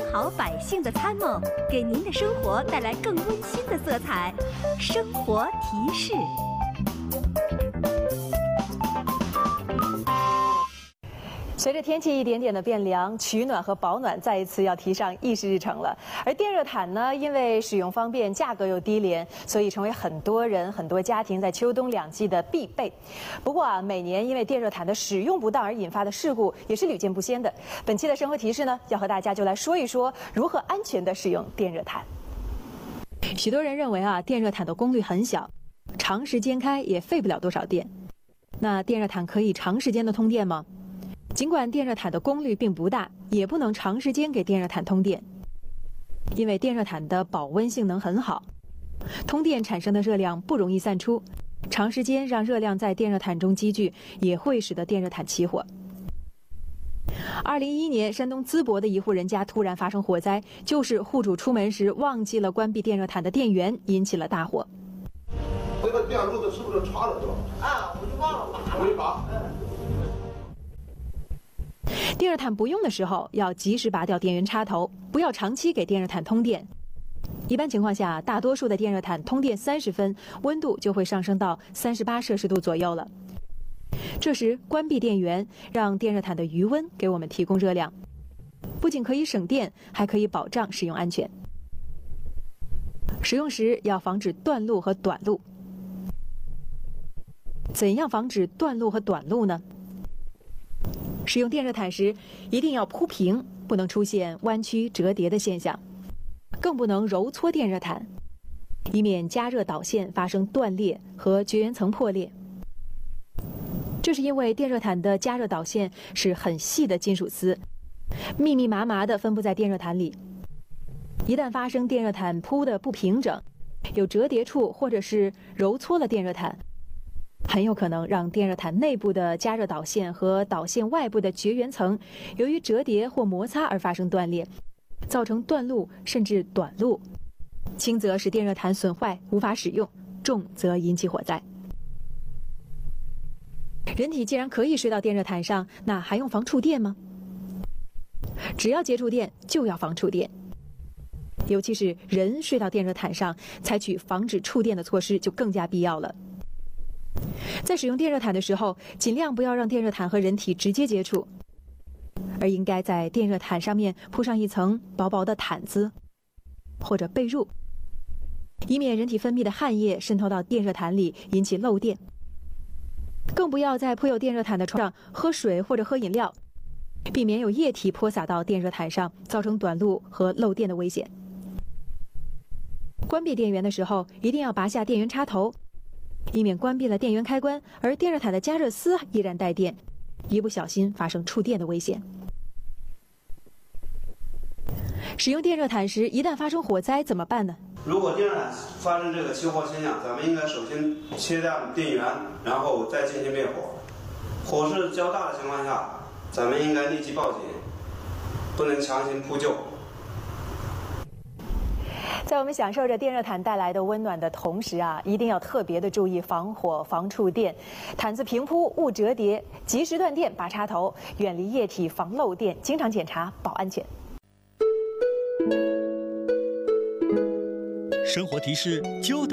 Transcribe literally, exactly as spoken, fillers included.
好百姓的参谋，给您的生活带来更温馨的色彩。生活提示。 随着天气一点点的变凉，取暖和保暖再一次要提上议事日程了。而电热毯呢，因为使用方便、价格又低廉，所以成为很多人、很多家庭在秋冬两季的必备。不过啊，每年因为电热毯的使用不当而引发的事故也是屡见不鲜的。本期的生活提示呢，要和大家就来说一说如何安全地使用电热毯。许多人认为啊，电热毯的功率很小，长时间开也费不了多少电。那电热毯可以长时间的通电吗？尽管电热毯的功率并不大，也不能长时间给电热毯通电，因为电热毯的保温性能很好，通电产生的热量不容易散出，长时间让热量在电热毯中积聚，也会使得电热毯起火。二零一一年，山东淄博的一户人家突然发生火灾，就是户主出门时忘记了关闭电热毯的电源，引起了大火。 这个电路子是不是插了是吧？ 啊，我就忘了拔。 我没拔。 嗯。 电热毯不用的时候，要及时拔掉电源插头，不要长期给电热毯通电。一般情况下，大多数的电热毯通电三十分，温度就会上升到三十八摄氏度左右了。这时关闭电源，让电热毯的余温给我们提供热量，不仅可以省电，还可以保障使用安全。使用时要防止断路和短路。怎样防止断路和短路呢？使用电热毯时，一定要铺平，不能出现弯曲折叠的现象，更不能揉搓电热毯，以免加热导线发生断裂和绝缘层破裂。这是因为电热毯的加热导线是很细的金属丝，密密麻麻地分布在电热毯里。一旦发生电热毯铺的不平整，有折叠处或者是揉搓了电热毯，很有可能让电热毯内部的加热导线和导线外部的绝缘层由于折叠或摩擦而发生断裂，造成断路甚至短路，轻则使电热毯损坏无法使用，重则引起火灾。人体既然可以睡到电热毯上，那还用防触电吗？只要接触电就要防触电，尤其是人睡到电热毯上，采取防止触电的措施就更加必要了。在使用电热毯的时候，尽量不要让电热毯和人体直接接触，而应该在电热毯上面铺上一层薄薄的毯子或者被褥，以免人体分泌的汗液渗透到电热毯里引起漏电。更不要在铺有电热毯的床上喝水或者喝饮料，避免有液体泼洒到电热毯上，造成短路和漏电的危险。关闭电源的时候，一定要拔下电源插头，以免关闭了电源开关，而电热毯的加热丝依然带电，一不小心发生触电的危险。使用电热毯时，一旦发生火灾怎么办呢？ 如果电热毯发生这个起火现象，咱们应该首先切断电源，然后再进行灭火。火势较大的情况下，咱们应该立即报警，不能强行扑救。 在我们享受着电热毯带来的温暖的同时啊，一定要特别的注意防火、防触电。毯子平铺，勿折叠，及时断电拔插头，远离液体，防漏电，经常检查保安全。 生活提示就